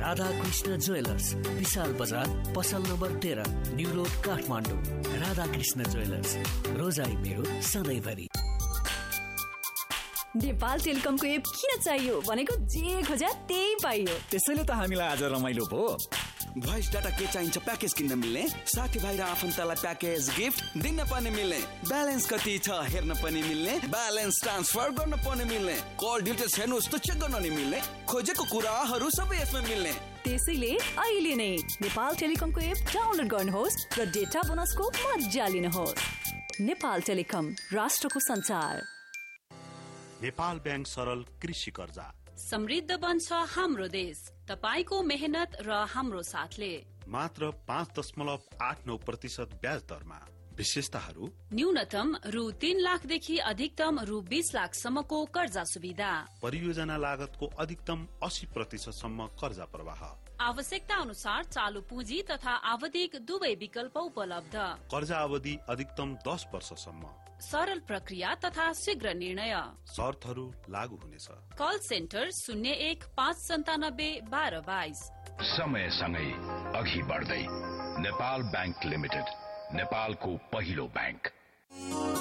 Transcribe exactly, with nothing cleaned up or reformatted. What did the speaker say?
Radhakrishna jewellers, विशाल बजार, पसल number तेह्र, new road, Kathmandu. Radhakrishna jewellers, रोजाइ मेरो सधैँभरि। नेपाल टेलिकमको एप किन चाहियो भनेको जे खोज्या त्यही पाइयो। त्यसैले त हामीलाई आज रमाइलो भो। भोइस डाटा के चाहिन्छ प्याकेज किन्न मिल्ने, साथीभाइ र आफन्तलाई प्याकेज गिफ्ट दिन पनि मिल्ने, ब्यालेन्स कति छ हेर्न पनि मिल्ने, ब्यालेन्स ट्रान्सफर गर्न पनि मिल्ने, कल डिटेल्स हेर्नुहोस् त चेक गर्न नि मिल्ने, खोजेको कुराहरू सबै यसमा मिल्ने। त्यसैले अहिले नै नेपाल टेलिकमको एप डाउनलोड गर्नुहोस् र डेटा बोनसको मजा लिनुहोस्। नेपाल टेलिकम, राष्ट्रको संचार। नेपाल बैंक सरल कृषि कर्जा। समृद्ध बन्छ हाम्रो देश तपाईको मेहनत र हाम्रो साथले। मात्र पाँच दशमलव आठ नौ प्रतिशत ब्याज दरमा। विशेषताहरू न्यूनतम रु तीन लाखदेखि अधिकतम रु बीस लाखसम्मको कर्जा सुविधा। परियोजना लागतको अधिकतम अस्सी प्रतिशत सम्म कर्जा प्रवाह। आवश्यकता अनुसार चालू पुँजी तथा आवधिक दुवै विकल्प उपलब्ध। कर्जा अवधि अधिकतम दस वर्षसम्म। सरल प्रक्रिया तथा शीघ्र निर्णय। शर्तहरू लागू हुनेछ। कल सेन्टर शून्य एक पाँच सन्तानब्बे बाह्र बाइस। समय सँगै अघि बढ्दै नेपाल बैंक लिमिटेड, नेपालको पहिलो बैंक।